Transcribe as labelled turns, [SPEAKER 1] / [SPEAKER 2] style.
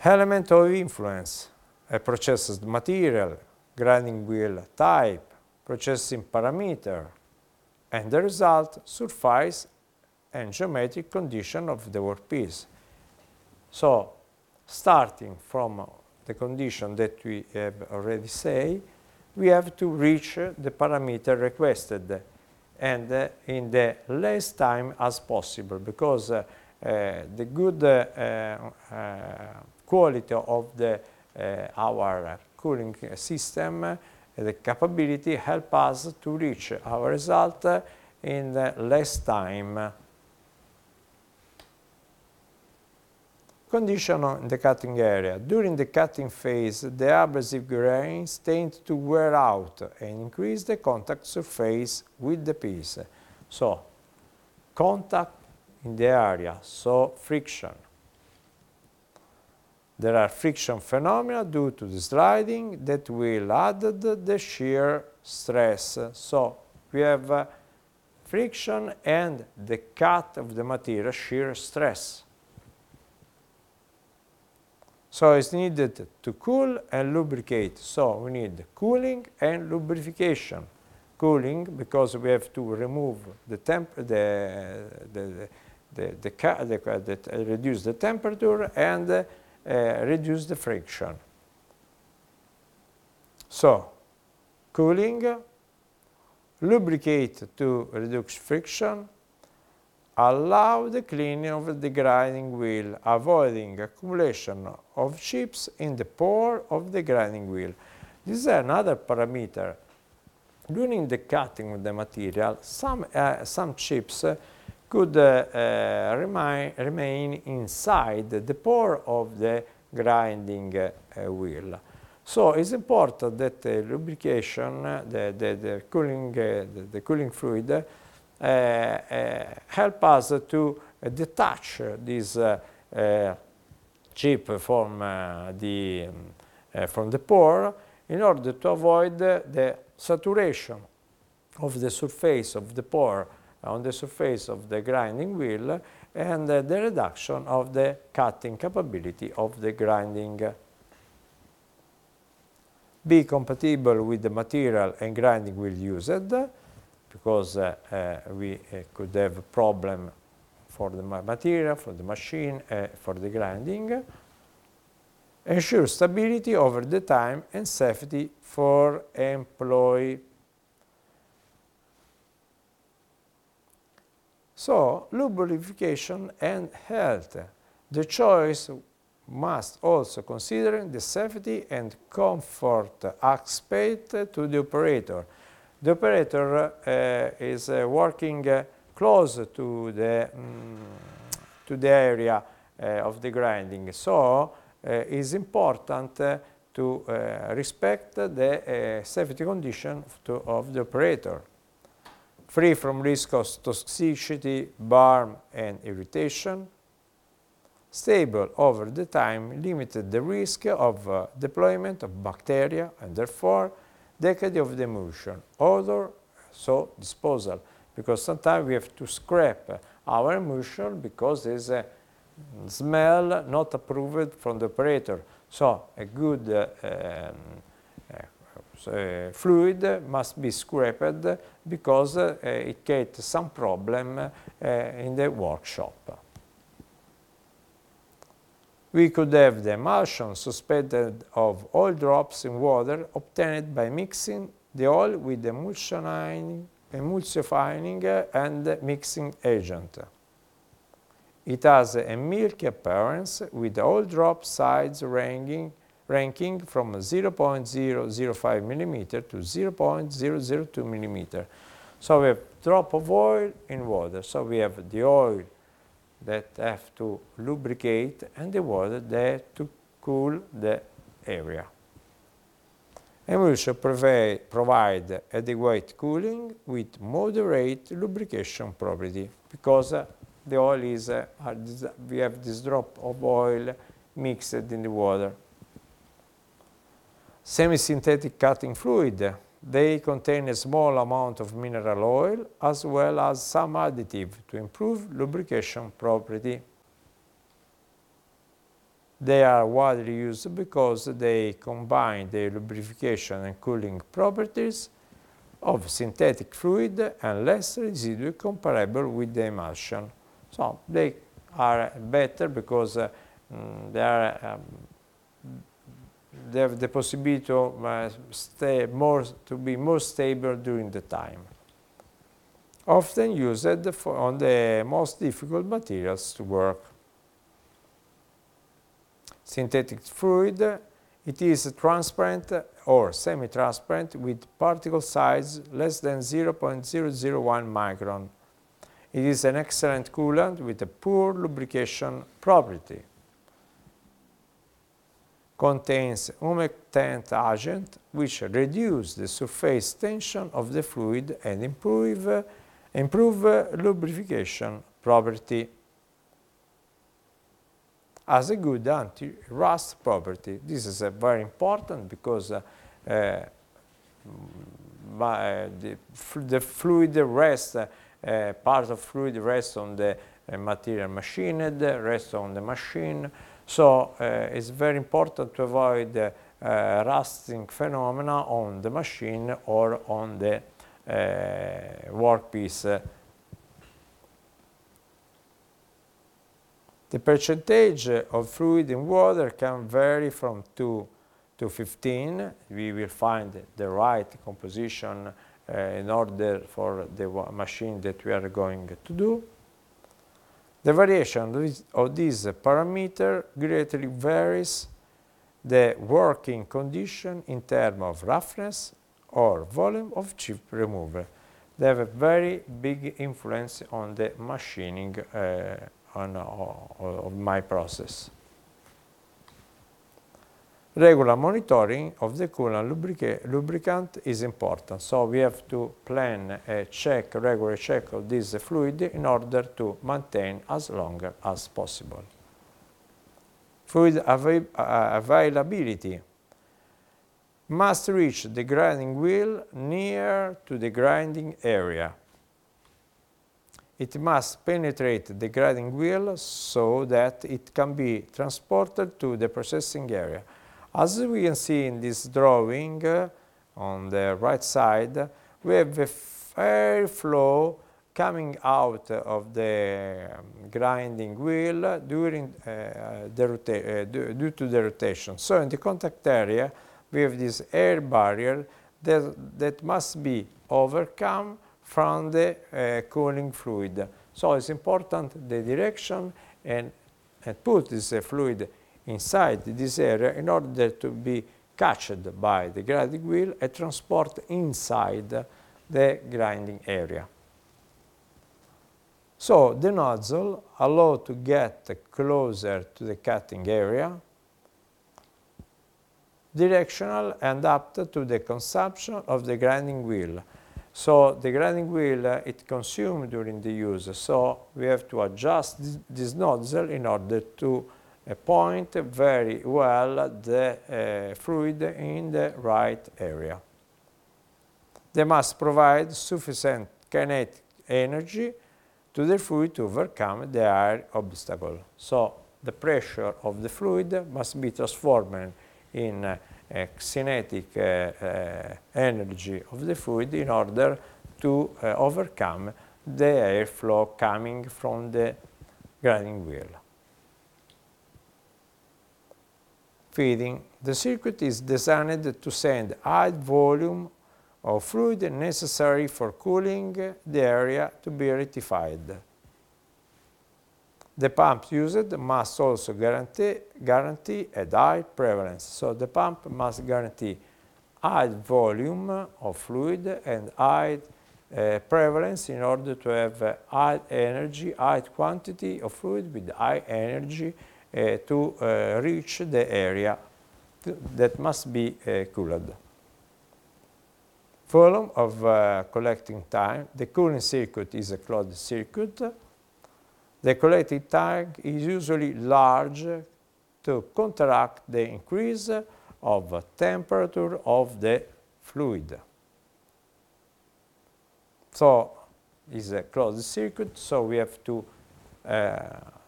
[SPEAKER 1] Element of influence, a processed material, grinding wheel type, processing parameter, and the result, surface and geometric condition of the workpiece. So, starting from the condition that we have already said, we have to reach the parameter requested and in the less time as possible, because the good quality of our cooling system, the capability help us to reach our result in less time. Condition in the cutting area. During the cutting phase, the abrasive grains tend to wear out and increase the contact surface with the piece. So, contact in the area, so friction. There are friction phenomena due to the sliding that will add the shear stress. So, we have friction and the cut of the material shear stress. So it's needed to cool and lubricate. So we need cooling and lubrication. Cooling because we have to remove reduce the temperature and reduce the friction. So cooling, lubricate to reduce friction, allow the cleaning of the grinding wheel, avoiding accumulation of chips in the pore of the grinding wheel. This is another parameter. During the cutting of the material, some chips could remain inside the pore of the grinding wheel. So it's important that the lubrication, the cooling fluid, help us to detach this chip from the pore in order to avoid the saturation of the surface of the pore on the surface of the grinding wheel and the reduction of the cutting capability of the grinding. Be compatible with the material and grinding wheel used, because we could have a problem for the material, for the machine, for the grinding. Ensure stability over the time and safety for employee. So, lubrication and health. The choice must also consider the safety and comfort aspect to the operator. The operator is working close to the area of the grinding, so it is important to respect the safety condition of the operator. Free from risk of toxicity, burn and irritation. Stable over the time, limited the risk of deployment of bacteria and therefore decay of the emulsion, odor, so disposal, because sometimes we have to scrap our emulsion because there's a smell not approved from the operator. So a good fluid must be scrapped because it creates some problem in the workshop. We could have the emulsion suspended of oil drops in water obtained by mixing the oil with emulsifying and mixing agent. It has a milky appearance with oil drop size ranking from 0.005 mm to 0.002 mm. So we have drop of oil in water. So we have the oil that have to lubricate and the water that to cool the area. Emulsion provide adequate cooling with moderate lubrication property because the oil is, we have this drop of oil mixed in the water. Semi-synthetic cutting fluid. They contain a small amount of mineral oil as well as some additive to improve lubrication property. They are widely used because they combine the lubrication and cooling properties of synthetic fluid and less residue comparable with the emulsion. So they are better because they have the possibility to be more stable during the time. Often used on the most difficult materials to work. Synthetic fluid, it is transparent or semi-transparent with particle size less than 0.001 micron. It is an excellent coolant with a poor lubrication property. Contains humectant agent which reduce the surface tension of the fluid and improve lubrication property. Has a good anti-rust property. This is very important because the fluid rests, part of fluid rests on the material machined, rests on the machine. So it's very important to avoid rusting phenomena on the machine or on the workpiece. The percentage of fluid in water can vary from 2 to 15. We will find the right composition in order for the machine that we are going to do. The variation of this parameter greatly varies the working condition in terms of roughness or volume of chip removal. They have a very big influence on the machining of my process. Regular monitoring of the coolant lubricant is important, so we have to plan a regular check of this fluid in order to maintain as long as possible. Fluid availability must reach the grinding wheel near to the grinding area. It must penetrate the grinding wheel so that it can be transported to the processing area. As we can see in this drawing on the right side, we have a air flow coming out of the grinding wheel due to the rotation. So in the contact area, we have this air barrier that must be overcome from the cooling fluid. So it's important the direction and put this fluid inside this area in order to be catched by the grinding wheel and transport inside the grinding area. So the nozzle allows to get closer to the cutting area, directional and up to the consumption of the grinding wheel. So the grinding wheel, it consumes during the use, so we have to adjust this nozzle in order to point very well the fluid in the right area. They must provide sufficient kinetic energy to the fluid to overcome the air obstacle. So the pressure of the fluid must be transformed in kinetic energy of the fluid in order to overcome the airflow coming from the grinding wheel. Feeding. The circuit is designed to send high volume of fluid necessary for cooling the area to be rectified. The pump used must also guarantee a high prevalence. So the pump must guarantee high volume of fluid and high prevalence in order to have high energy, high quantity of fluid with high energy to reach the area that must be cooled. Volume of collecting time. The cooling circuit is a closed circuit. The collecting tank is usually large to counteract the increase of temperature of the fluid. So it's a closed circuit, so we have to